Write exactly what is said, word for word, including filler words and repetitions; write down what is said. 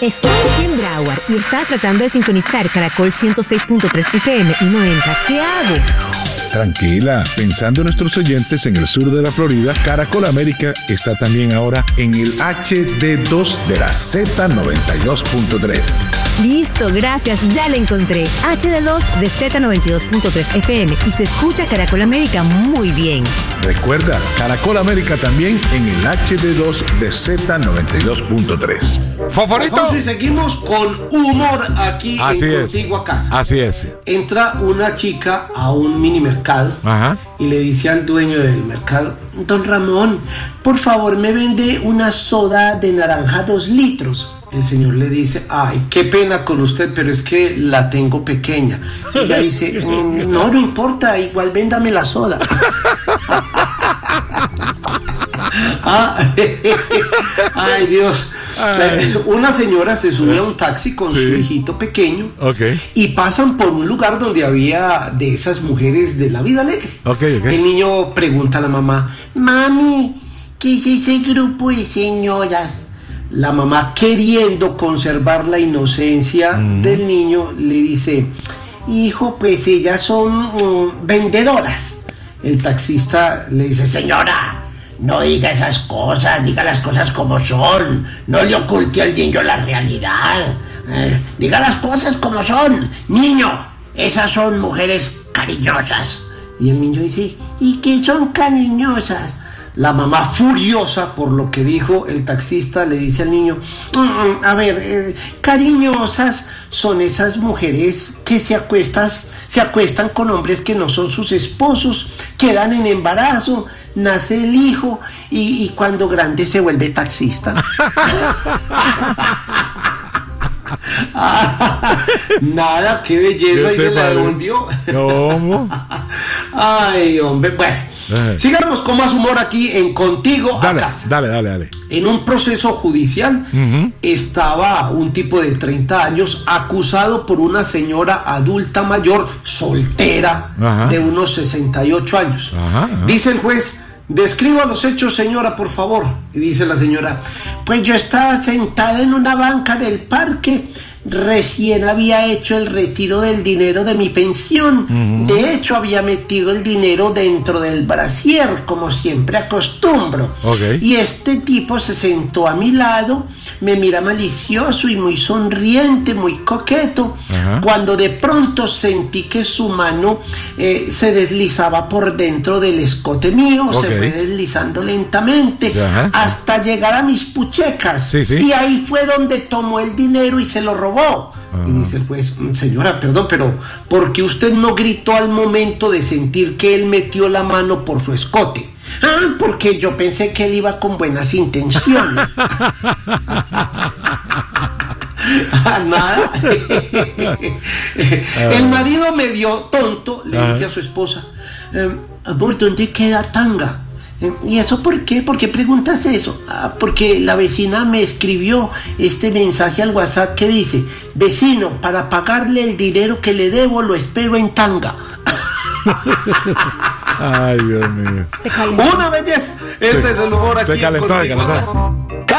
Está en Broward y está tratando de sintonizar Caracol ciento seis punto tres F M y no entra. ¿Qué hago? Tranquila, pensando en nuestros oyentes en el sur de la Florida, Caracol América está también ahora en el H D dos de la Z noventa y dos punto tres. Listo, gracias, ya la encontré. H D dos de Z noventa y dos punto tres F M y se escucha Caracol América muy bien. Recuerda, Caracol América también en el H D dos de Z noventa y dos punto tres. ¿Favorito? Alfonso, y seguimos con humor aquí Así en es. Contigo a Casa. Así es. Entra una chica a un mini mercado Ajá. y le dice al dueño del mercado: don Ramón, por favor me vende una soda de naranja dos litros. El señor le dice: ay, qué pena con usted, pero es que la tengo pequeña. Ella dice: no, no importa, igual véndame la soda. Ah, ay, Dios. Ay. Una señora se sube a un taxi con sí. su hijito pequeño, okay. y pasan por un lugar donde había de esas mujeres de la vida alegre. Okay, okay. El niño pregunta a la mamá: mami, ¿qué es ese grupo de señoras? La mamá, queriendo conservar la inocencia mm. del niño, le dice: hijo, pues ellas son um, vendedoras. El taxista le dice: señora, no diga esas cosas, diga las cosas como son, no le oculte al niño la realidad, eh, diga las cosas como son. Niño, esas son mujeres cariñosas. Y el niño dice: ¿y qué son cariñosas? La mamá, furiosa por lo que dijo el taxista, le dice al niño: mm, a ver, eh, cariñosas son esas mujeres que se acuestan, se acuestan con hombres que no son sus esposos, quedan en embarazo, nace el hijo y, y cuando grande se vuelve taxista. Nada, qué belleza, y se la devolvió. ¿Cómo? Ay, hombre, bueno. Eh. Sigamos con más humor aquí en Contigo dale, a Casa. Dale, dale, dale. En un proceso judicial uh-huh. estaba un tipo de treinta años acusado por una señora adulta mayor, soltera, uh-huh. de unos sesenta y ocho años. Uh-huh, uh-huh. Dice el juez: describa los hechos, señora, por favor. Y dice la señora: pues yo estaba sentada en una banca del parque, recién había hecho el retiro del dinero de mi pensión. Uh-huh. De hecho, había metido el dinero dentro del brasier, como siempre acostumbro. Okay. Y este tipo se sentó a mi lado, me mira malicioso y muy sonriente, muy coqueto. Uh-huh. Cuando de pronto sentí que su mano eh, se deslizaba por dentro del escote mío, okay. se fue deslizando lentamente, uh-huh. hasta llegar a mis puchecas. Sí, sí. Y ahí fue donde tomó el dinero y se lo robó. Uh-huh. Y dice el juez: señora, perdón, pero ¿por qué usted no gritó al momento de sentir que él metió la mano por su escote? Ah, porque yo pensé que él iba con buenas intenciones. Nada. El marido, medio tonto, le uh-huh. dice a su esposa: eh, amor, ¿dónde queda Tanga? ¿Y eso por qué? ¿Por qué preguntas eso? Ah, porque la vecina me escribió este mensaje al WhatsApp que dice: vecino, para pagarle el dinero que le debo lo espero en Tanga. Ay, Dios mío. Una belleza. Este se, es el humor aquí. Se calentó, se calentó.